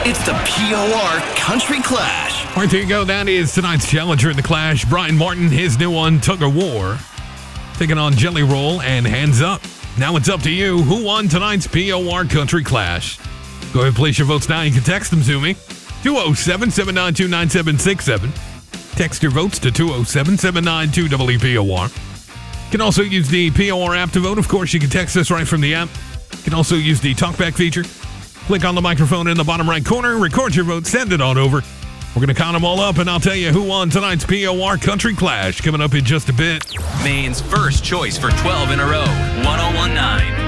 It's the POR Country Clash. All right, there you go. That is tonight's challenger in the Clash. Brian Martin, his new one, Tug of War, taking on Jelly Roll and Hands Up. Now it's up to you. Who won tonight's POR Country Clash? Go ahead and place your votes now. You can text them to me. 207-792-9767. Text your votes to 207-792-WPOR. You can also use the POR app to vote. Of course, you can text us right from the app. You can also use the TalkBack feature. Click on the microphone in the bottom right corner, record your vote, send it on over. We're going to count them all up, and I'll tell you who won tonight's POR Country Clash coming up in just a bit. Maine's first choice for 12 in a row, 1019